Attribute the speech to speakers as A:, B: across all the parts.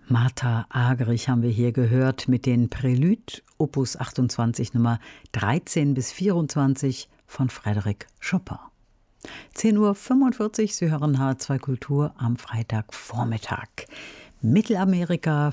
A: Martha Argerich haben wir hier gehört mit den Préludes, Opus 28, Nummer 13 bis 24 von Frédéric Chopin. 10:45 Uhr, Sie hören H2 Kultur am Freitagvormittag. Mittelamerika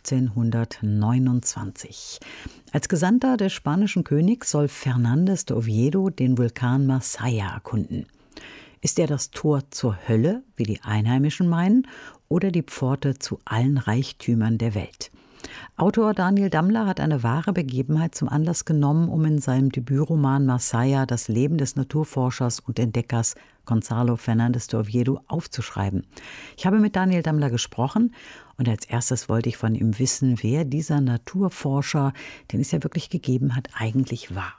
A: 1529. Als Gesandter des spanischen Königs soll Fernández de Oviedo den Vulkan Masaya erkunden. Ist er das Tor zur Hölle, wie die Einheimischen meinen, oder die Pforte zu allen Reichtümern der Welt? Autor Daniel Dammler hat eine wahre Begebenheit zum Anlass genommen, um in seinem Debütroman Masaya das Leben des Naturforschers und Entdeckers Gonzalo Fernández de Oviedo aufzuschreiben. Ich habe mit Daniel Dammler gesprochen und als erstes wollte ich von ihm wissen, wer dieser Naturforscher, den es ja wirklich gegeben hat, eigentlich war.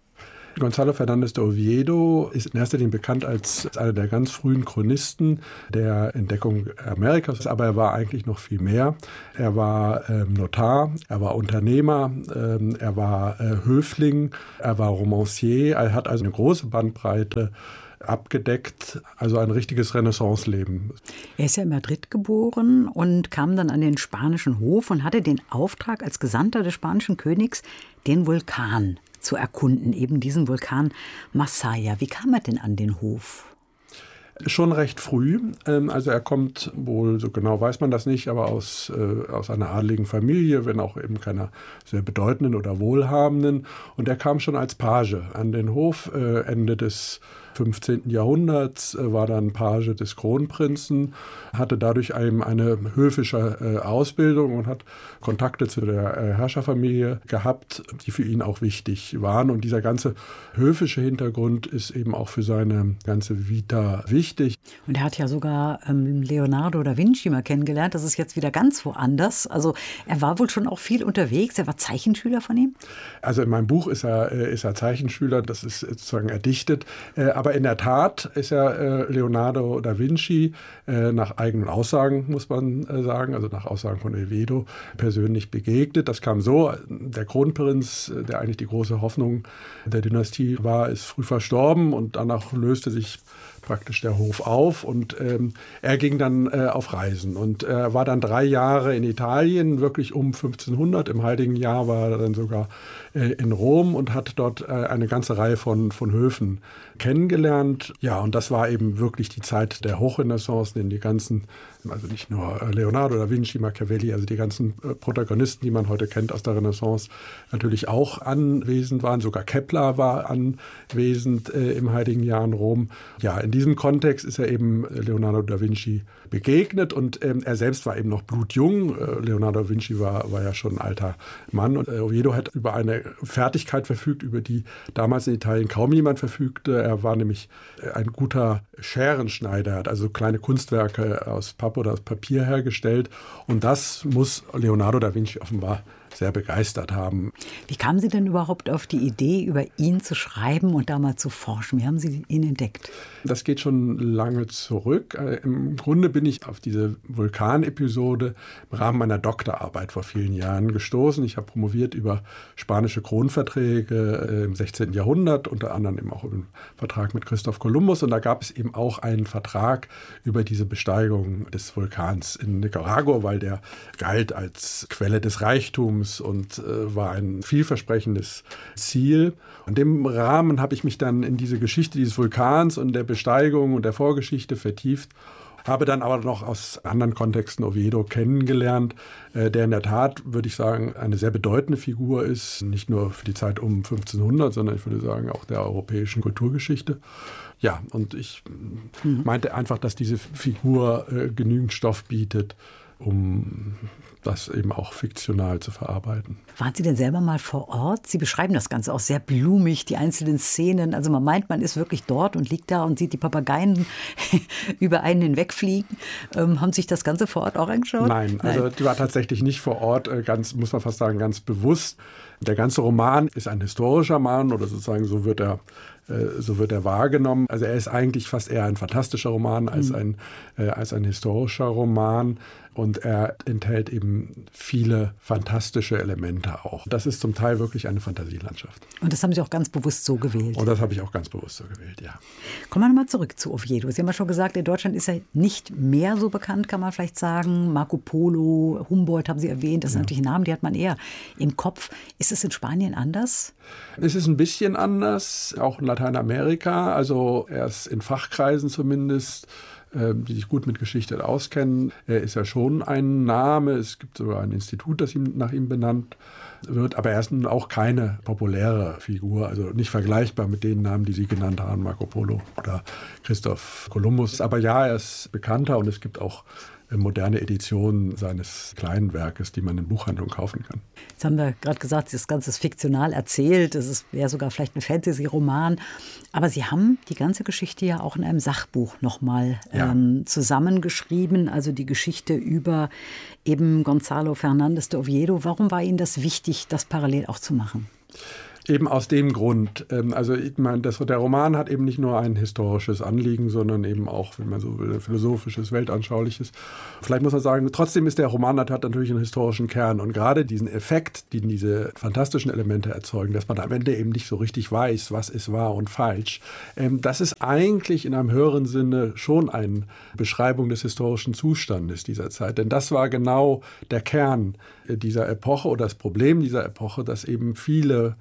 B: Gonzalo Fernández de Oviedo ist in erster Linie bekannt als einer der ganz frühen Chronisten der Entdeckung Amerikas, aber er war eigentlich noch viel mehr. Er war Notar, er war Unternehmer, er war Höfling, er war Romancier, er hat also eine große Bandbreite abgedeckt, also ein richtiges Renaissance-Leben.
A: Er ist ja in Madrid geboren und kam dann an den spanischen Hof und hatte den Auftrag als Gesandter des spanischen Königs, den Vulkan zu erkunden, eben diesen Vulkan Masaya. Wie kam er denn an den Hof?
B: Schon recht früh. Also er kommt wohl, so genau weiß man das nicht, aber aus einer adligen Familie, wenn auch eben keiner sehr bedeutenden oder wohlhabenden. Und er kam schon als Page an den Hof. Ende des 15. Jahrhunderts war dann Page des Kronprinzen, hatte dadurch eine höfische Ausbildung und hat Kontakte zu der Herrscherfamilie gehabt, die für ihn auch wichtig waren. Und dieser ganze höfische Hintergrund ist eben auch für seine ganze Vita wichtig.
A: Und er hat ja sogar Leonardo da Vinci mal kennengelernt. Das ist jetzt wieder ganz woanders. Also er war wohl schon auch viel unterwegs. Er war Zeichenschüler von ihm?
B: Also in meinem Buch ist er Zeichenschüler, das ist sozusagen erdichtet. Aber in der Tat ist er Leonardo da Vinci nach eigenen Aussagen, muss man sagen, also nach Aussagen von Oviedo, persönlich begegnet. Das kam so, der Kronprinz, der eigentlich die große Hoffnung der Dynastie war, ist früh verstorben und danach löste sich praktisch der Hof auf und er ging dann auf Reisen und er war dann 3 Jahre in Italien, wirklich um 1500. Im Heiligen Jahr war er dann sogar in Rom und hat dort eine ganze Reihe von Höfen kennengelernt. Ja, und das war eben wirklich die Zeit der Hochrenaissance, in die ganzen, also nicht nur Leonardo da Vinci, Machiavelli, also die ganzen Protagonisten, die man heute kennt aus der Renaissance, natürlich auch anwesend waren. Sogar Kepler war anwesend im Heiligen Jahr in Rom. Ja, in diesem Kontext ist er eben Leonardo da Vinci begegnet und er selbst war eben noch blutjung. Leonardo da Vinci war ja schon ein alter Mann und Oviedo hat über eine Fertigkeit verfügt, über die damals in Italien kaum jemand verfügte. Er war nämlich ein guter Scherenschneider, hat also kleine Kunstwerke aus Pappe oder aus Papier hergestellt und das muss Leonardo da Vinci offenbar sehr begeistert haben.
A: Wie kamen Sie denn überhaupt auf die Idee, über ihn zu schreiben und da mal zu forschen? Wie haben Sie ihn entdeckt?
B: Das geht schon lange zurück. Im Grunde bin ich auf diese Vulkanepisode im Rahmen meiner Doktorarbeit vor vielen Jahren gestoßen. Ich habe promoviert über spanische Kronverträge im 16. Jahrhundert, unter anderem eben auch über den Vertrag mit Christoph Kolumbus. Und da gab es eben auch einen Vertrag über diese Besteigung des Vulkans in Nicaragua, weil der galt als Quelle des Reichtums und war ein vielversprechendes Ziel. In dem Rahmen habe ich mich dann in diese Geschichte dieses Vulkans und der Besteigung und der Vorgeschichte vertieft, habe dann aber noch aus anderen Kontexten Oviedo kennengelernt, der in der Tat, würde ich sagen, eine sehr bedeutende Figur ist, nicht nur für die Zeit um 1500, sondern ich würde sagen auch der europäischen Kulturgeschichte. Ja, und ich meinte einfach, dass diese Figur genügend Stoff bietet, um das eben auch fiktional zu verarbeiten.
A: Waren Sie denn selber mal vor Ort? Sie beschreiben das Ganze auch sehr blumig, die einzelnen Szenen. Also man meint, man ist wirklich dort und liegt da und sieht die Papageien über einen hinwegfliegen. Haben Sie sich das Ganze vor Ort auch angeschaut?
B: Nein, also die war tatsächlich nicht vor Ort, ganz, muss man fast sagen, ganz bewusst. Der ganze Roman ist ein historischer Roman oder sozusagen so wird er wahrgenommen. Also er ist eigentlich fast eher ein fantastischer Roman als ein historischer Roman. Und er enthält eben viele fantastische Elemente auch. Das ist zum Teil wirklich eine Fantasielandschaft.
A: Und das haben Sie auch ganz bewusst so gewählt?
B: Und das habe ich auch ganz bewusst so gewählt, ja.
A: Kommen wir nochmal zurück zu Oviedo. Sie haben ja schon gesagt, in Deutschland ist er nicht mehr so bekannt, kann man vielleicht sagen. Marco Polo, Humboldt haben Sie erwähnt. Das sind natürlich Namen, die hat man eher im Kopf. Ist es in Spanien anders?
B: Es ist ein bisschen anders, auch in Lateinamerika. Also er ist in Fachkreisen zumindest, die sich gut mit Geschichte auskennen, ist ja schon ein Name. Es gibt sogar ein Institut, das nach ihm benannt wird. Aber er ist nun auch keine populäre Figur, also nicht vergleichbar mit den Namen, die Sie genannt haben, Marco Polo oder Christoph Kolumbus. Aber ja, er ist bekannter und es gibt auch moderne Editionen seines kleinen Werkes, die man in Buchhandlungen kaufen kann.
A: Jetzt haben wir gerade gesagt, das Ganze ist fiktional erzählt. Es wäre sogar vielleicht ein Fantasy-Roman. Aber Sie haben die ganze Geschichte ja auch in einem Sachbuch nochmal zusammengeschrieben. Also die Geschichte über eben Gonzalo Fernández de Oviedo. Warum war Ihnen das wichtig, das parallel auch zu machen?
B: Eben aus dem Grund. Also ich meine, der Roman hat eben nicht nur ein historisches Anliegen, sondern eben auch, wenn man so will, ein philosophisches, weltanschauliches. Vielleicht muss man sagen, trotzdem ist der Roman hat natürlich einen historischen Kern. Und gerade diesen Effekt, den diese fantastischen Elemente erzeugen, dass man am Ende eben nicht so richtig weiß, was ist wahr und falsch, das ist eigentlich in einem höheren Sinne schon eine Beschreibung des historischen Zustandes dieser Zeit. Denn das war genau der Kern dieser Epoche oder das Problem dieser Epoche, dass eben viele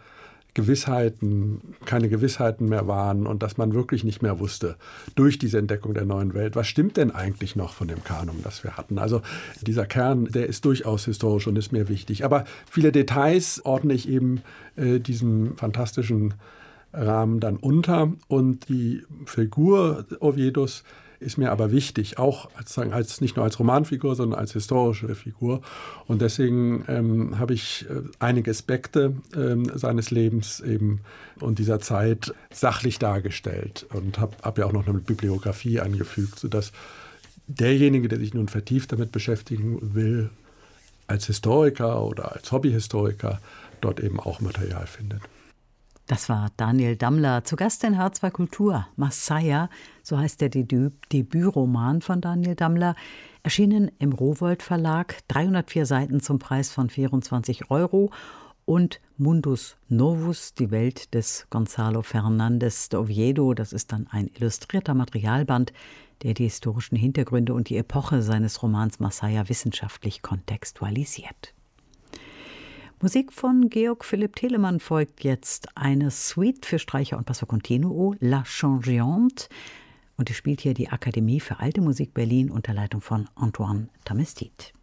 B: keine Gewissheiten mehr waren und dass man wirklich nicht mehr wusste durch diese Entdeckung der neuen Welt, was stimmt denn eigentlich noch von dem Kanon, das wir hatten. Also dieser Kern, der ist durchaus historisch und ist mir wichtig. Aber viele Details ordne ich eben diesem fantastischen Rahmen dann unter und die Figur Oviedos ist mir aber wichtig, auch als nicht nur als Romanfigur, sondern als historische Figur. Und deswegen habe ich einige Aspekte seines Lebens eben und dieser Zeit sachlich dargestellt und habe ja auch noch eine Bibliografie angefügt, sodass derjenige, der sich nun vertieft damit beschäftigen will, als Historiker oder als Hobbyhistoriker, dort eben auch Material findet.
A: Das war Daniel Dammler, zu Gast in H2 Kultur. Masaya, so heißt der Debütroman von Daniel Dammler, erschienen im Rowohlt Verlag, 304 Seiten zum Preis von 24 € und Mundus Novus, die Welt des Gonzalo Fernández de Oviedo. Das ist dann ein illustrierter Materialband, der die historischen Hintergründe und die Epoche seines Romans Masaya wissenschaftlich kontextualisiert. Musik von Georg Philipp Telemann folgt jetzt, eine Suite für Streicher und Basso Continuo, La Changeante. Und die spielt hier die Akademie für Alte Musik Berlin unter Leitung von Antoine Tamestit.